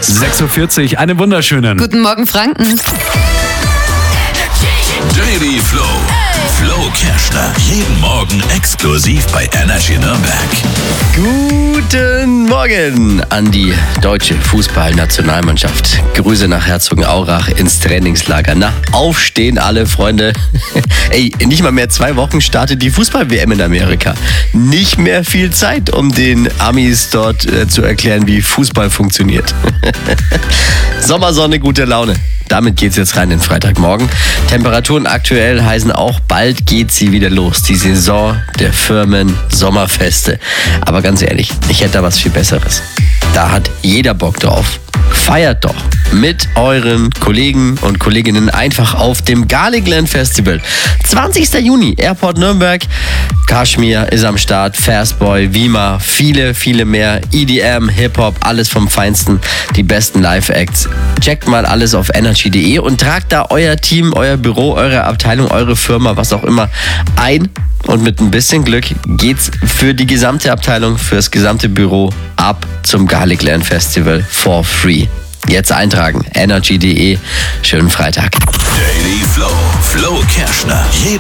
6:40 Uhr, einen wunderschönen. Guten Morgen, Franken. Daily Flow. Flo Kerschner. Jeden Morgen exklusiv bei Energy Nürnberg. Guten Morgen an die deutsche Fußballnationalmannschaft. Grüße nach Herzogenaurach ins Trainingslager. Na, aufstehen alle, Freunde. Ey, nicht mal mehr 2 Wochen startet die Fußball-WM in Amerika. Nicht mehr viel Zeit, um den Amis dort zu erklären, wie Fußball funktioniert. Sommersonne, gute Laune. Damit geht's jetzt rein in den Freitagmorgen. Temperaturen aktuell heißen auch, bald geht sie wieder los. Die Saison der Firmen, Sommerfeste. Aber ganz ehrlich, ich hätte da was viel Besseres. Da hat jeder Bock drauf. Feiert doch mit euren Kollegen und Kolleginnen einfach auf dem Garlicland Festival. 20. Juni, Airport Nürnberg. Kashmir ist am Start, Fastboy, Wima, viele, viele mehr. EDM, Hip-Hop, alles vom Feinsten. Die besten Live-Acts. Checkt mal alles auf energy.de und tragt da euer Team, euer Büro, eure Abteilung, eure Firma, was auch immer ein. Und mit ein bisschen Glück geht's für die gesamte Abteilung, fürs gesamte Büro ab zum Garlicland Festival for free. Jetzt eintragen, energy.de. Schönen Freitag. Daily Flow. Flo Kerschner. Jeden